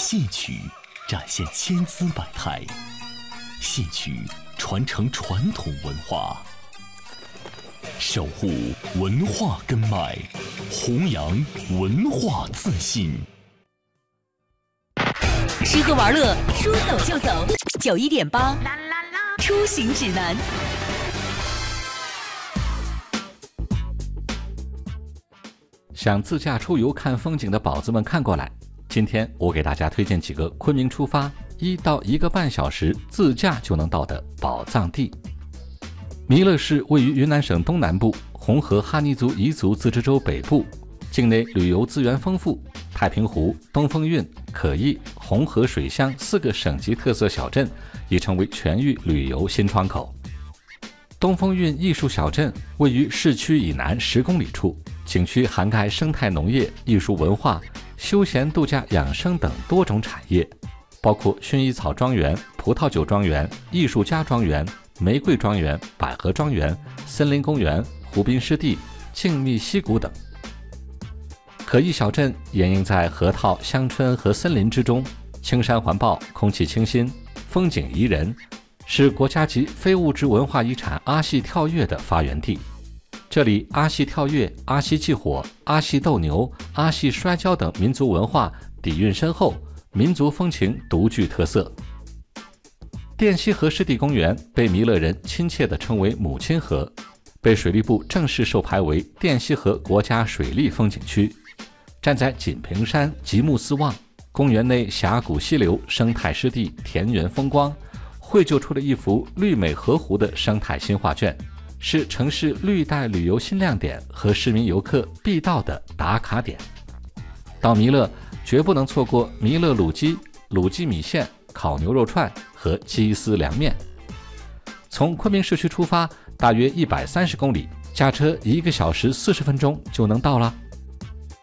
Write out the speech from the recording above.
戏曲展现千姿百态，戏曲传承传统文化，守护文化根脉，弘扬文化自信。 吃喝玩乐，说走就走。91.8出行指南。 想自驾出游看风景的宝子们看过来，今天我给大家推荐几个昆明出发1到1个半小时自驾就能到的宝藏地。弥勒市位于云南省东南部，红河哈尼族彝族自治州北部，境内旅游资源丰富，太平湖、东风运、可意、红河水乡4个省级特色小镇已成为全域旅游新窗口。东风运艺术小镇位于市区以南10公里处，景区涵盖生态农业、艺术文化、休闲度假养生等多种产业，包括薰衣草庄园、葡萄酒庄园、艺术家庄园、玫瑰庄园、百合庄园、森林公园、湖滨湿地、静谧溪谷等。可意小镇掩映在河套、乡村和森林之中，青山环抱，空气清新，风景宜人，是国家级非物质文化遗产阿戏跳跃的发源地。这里阿戏跳跃、阿戏祭火、阿戏斗牛、阿戏摔跤等民族文化底蕴深厚，民族风情独具特色。滇西河湿地公园被弥勒人亲切地称为母亲河，被水利部正式授牌为滇西河国家水利风景区。站在锦屏山极目四望，公园内峡谷溪流、生态湿地、田园风光，绘就出了一幅绿美河湖的生态新画卷，是城市绿带旅游新亮点和市民游客必到的打卡点。到弥勒绝不能错过弥勒卤鸡、卤鸡米线、烤牛肉串和鸡丝凉面。从昆明市区出发，大约130公里，驾车1个小时40分钟就能到了。